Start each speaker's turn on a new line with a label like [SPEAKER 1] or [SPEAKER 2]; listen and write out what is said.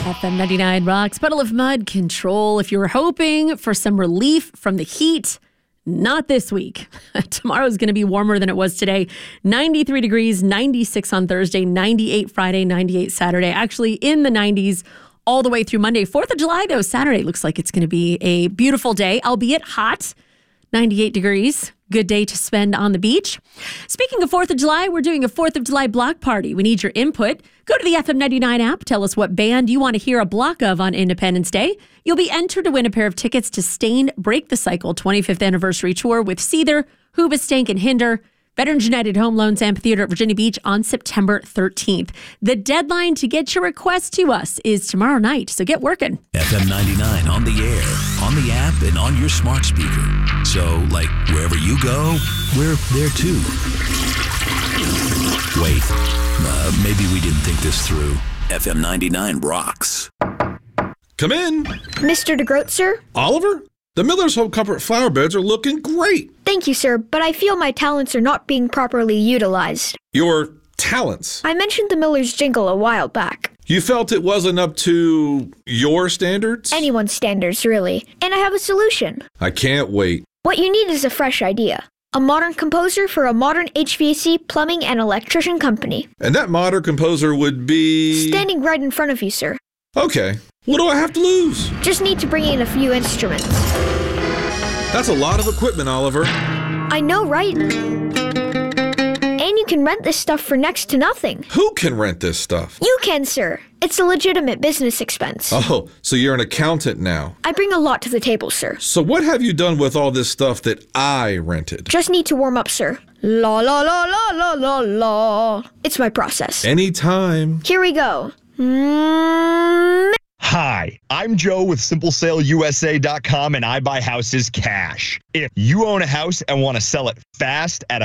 [SPEAKER 1] FM 99 rocks. Puddle of Mudd Control. If you were hoping for some relief from the heat, not this week. Tomorrow's going to be warmer than it was today. 93 degrees, 96 on Thursday, 98 Friday, 98 Saturday. Actually in the 90s all the way through Monday. 4th of July, though, Saturday looks like it's going to be a beautiful day, albeit hot. 98 degrees. Good day to spend on the beach. Speaking of 4th of July, we're doing a 4th of July block party. We need your input. Go to the FM 99 app. Tell us what band you want to hear a block of on Independence Day. You'll be entered to win a pair of tickets to Staind Break the Cycle 25th Anniversary Tour with Seether, Hoobastank, and Hinder. Veterans United Home Loans Amphitheater at Virginia Beach on September 13th. The deadline to get your request to us is tomorrow night, so get working.
[SPEAKER 2] FM 99 on the air, on the app, and on your smart speaker. So, like, wherever you go, we're there too. Wait, maybe we didn't think this through. FM 99 rocks.
[SPEAKER 3] Come in.
[SPEAKER 4] Mr. DeGroat, sir?
[SPEAKER 3] Oliver? The Miller's Hope Comfort flower beds are looking great.
[SPEAKER 4] Thank you, sir, but I feel my talents are not being properly utilized.
[SPEAKER 3] Your talents?
[SPEAKER 4] I mentioned the Miller's jingle a while back.
[SPEAKER 3] You felt it wasn't up to your standards?
[SPEAKER 4] Anyone's standards, really. And I have a solution.
[SPEAKER 3] I can't wait.
[SPEAKER 4] What you need is a fresh idea. A modern composer for a modern HVAC, plumbing, and electrician company.
[SPEAKER 3] And that modern composer would be...
[SPEAKER 4] Standing right in front of you, sir.
[SPEAKER 3] Okay. What do I have to lose?
[SPEAKER 4] Just need to bring in a few instruments.
[SPEAKER 3] That's a lot of equipment, Oliver.
[SPEAKER 4] I know, right? And you can rent this stuff for next to nothing.
[SPEAKER 3] Who can rent this stuff?
[SPEAKER 4] You can, sir. It's a legitimate business expense.
[SPEAKER 3] Oh, so you're an accountant now.
[SPEAKER 4] I bring a lot to the table, sir.
[SPEAKER 3] So what have you done with all this stuff that I rented?
[SPEAKER 4] Just need to warm up, sir. La la la la la la la. It's my process.
[SPEAKER 3] Anytime.
[SPEAKER 4] Here we go.
[SPEAKER 5] Hi, I'm Joe with SimpleSaleUSA.com, and I buy houses cash. If you own a house and want to sell it fast at a